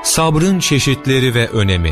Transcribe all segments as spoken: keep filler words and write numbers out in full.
Sabrın çeşitleri ve önemi.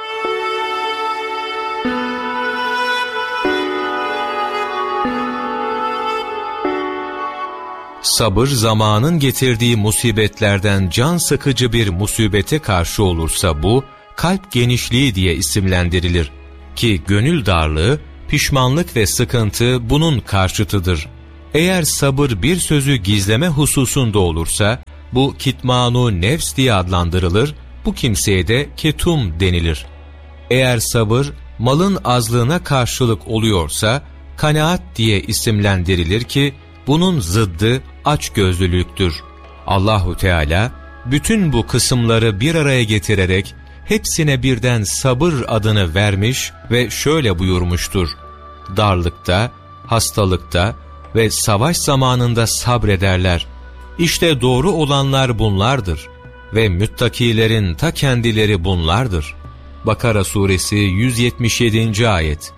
Sabır, zamanın getirdiği musibetlerden can sıkıcı bir musibete karşı olursa bu, kalp genişliği diye isimlendirilir. Ki gönül darlığı, pişmanlık ve sıkıntı bunun karşıtıdır. Eğer sabır bir sözü gizleme hususunda olursa, bu kitmanu nefs diye adlandırılır, bu kimseye de ketum denilir. Eğer sabır, malın azlığına karşılık oluyorsa, kanaat diye isimlendirilir ki, bunun zıddı açgözlülüktür. Allahu Teala, bütün bu kısımları bir araya getirerek, hepsine birden sabır adını vermiş ve şöyle buyurmuştur: darlıkta, hastalıkta ve savaş zamanında sabrederler. İşte doğru olanlar bunlardır ve müttakilerin ta kendileri bunlardır. Bakara suresi yüz yetmiş yedinci ayet.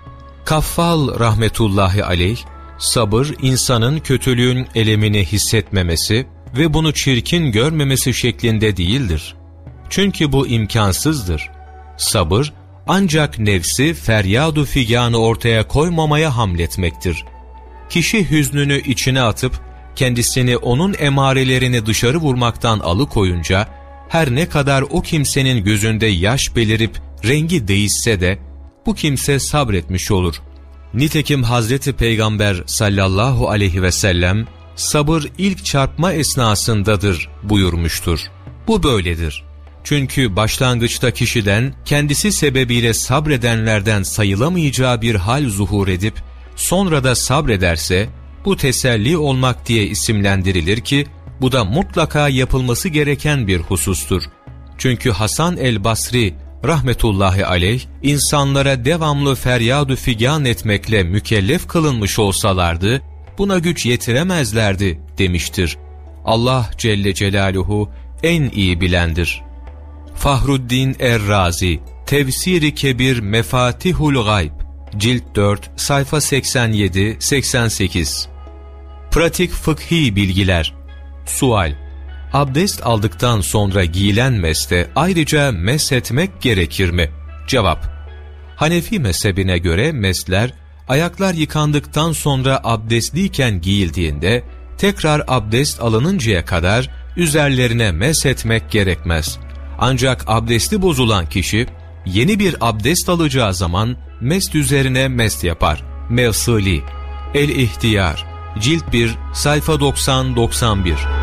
Kaffal rahmetullahi aleyh, sabır insanın kötülüğün elemini hissetmemesi ve bunu çirkin görmemesi şeklinde değildir. Çünkü bu imkansızdır. Sabır ancak nefsi feryadu figanı ortaya koymamaya hamletmektir. Kişi hüznünü içine atıp kendisini onun emarelerini dışarı vurmaktan alıkoyunca, her ne kadar o kimsenin gözünde yaş belirip rengi değişse de bu kimse sabretmiş olur. Nitekim Hazreti Peygamber sallallahu aleyhi ve sellem sabır ilk çarpma esnasındadır buyurmuştur. Bu böyledir. Çünkü başlangıçta kişiden kendisi sebebiyle sabredenlerden sayılamayacağı bir hal zuhur edip sonra da sabrederse bu teselli olmak diye isimlendirilir ki bu da mutlaka yapılması gereken bir husustur. Çünkü Hasan el-Basri rahmetullahi aleyh insanlara devamlı feryadu figan etmekle mükellef kılınmış olsalardı buna güç yetiremezlerdi demiştir. Allah Celle Celaluhu en iyi bilendir. Fahruddin Er-Razi, Tefsir-i Kebir Mefatihul Gayb, Cilt dört, sayfa seksen yedi seksen sekiz. Pratik fıkhi bilgiler. Sual: abdest aldıktan sonra giyilen meste ayrıca meshetmek gerekir mi? Cevap: Hanefi mezhebine göre mesler, ayaklar yıkandıktan sonra abdestliyken giyildiğinde, tekrar abdest alınıncaya kadar üzerlerine meshetmek gerekmez. Ancak abdesti bozulan kişi, yeni bir abdest alacağı zaman mest üzerine mest yapar. Mevsili El-İhtiyar, Cilt bir, sayfa doksan doksan bir.